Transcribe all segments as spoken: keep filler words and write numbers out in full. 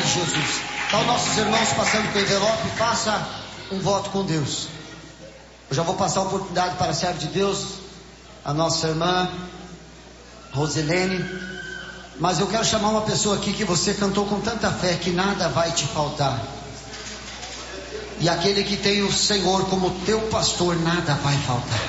Jesus. Então, nossos irmãos passando com o envelope, faça um voto com Deus. Eu já vou passar a oportunidade para a serva de Deus, a nossa irmã Rosilene. Mas eu quero chamar uma pessoa aqui que você cantou com tanta fé que nada vai te faltar. E aquele que tem o Senhor como teu pastor, nada vai faltar.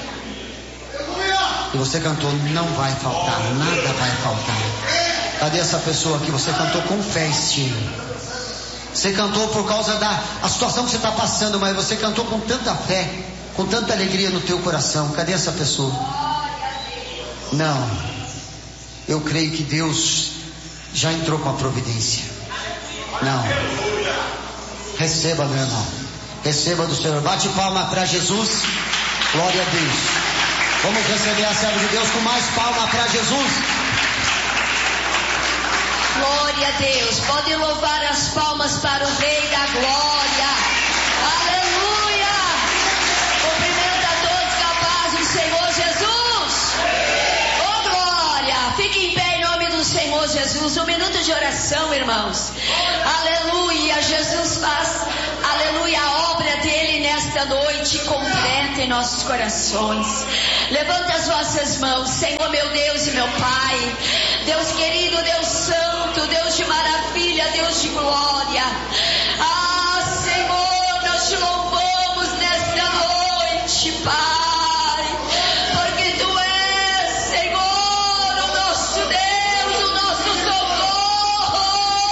E você cantou, não vai faltar, nada vai faltar. Cadê essa pessoa aqui? Você cantou com fé, Stine. Você cantou por causa da a situação que você está passando, mas você cantou com tanta fé, com tanta alegria no teu coração. Cadê essa pessoa? Não. Eu creio que Deus já entrou com a providência. Não. Receba, meu irmão. Receba do Senhor. Bate palma para Jesus. Glória a Deus. Vamos receber a serva de Deus com mais palma para Jesus. Glória a Deus. Pode louvar as palmas para o Rei da Glória. Aleluia. Cumprimento a todos capazes do Senhor Jesus. Oh glória. Fique em pé em nome do Senhor Jesus. Um minuto de oração, irmãos. Aleluia. Jesus faz, aleluia, a obra dele nesta noite completa em nossos corações. Levanta as vossas mãos, Senhor meu Deus e meu Pai. Deus querido, Deus santo, Deus de maravilha, Deus de glória. Ah, Senhor, nós te louvamos nesta noite, Pai, porque Tu és, Senhor, o nosso Deus, o nosso socorro.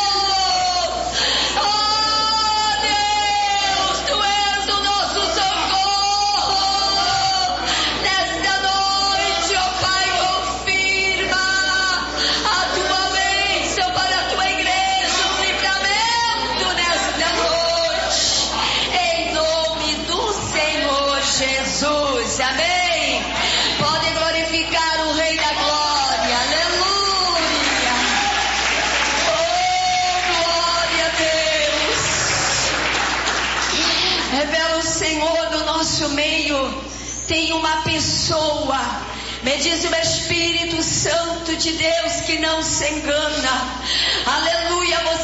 Ah, Deus, Tu és o nosso socorro. Nesta noite, ó Pai, confirma a Tua bênção para a Tua igreja, um livramento nesta noite, em nome do Senhor Jesus, amém. Podem glorificar o Rei da Glória, aleluia. Oh, glória a Deus. Revela o Senhor no nosso meio. Tem uma pessoa, me diz o Espírito Santo de Deus, que não se engana. Aleluia, você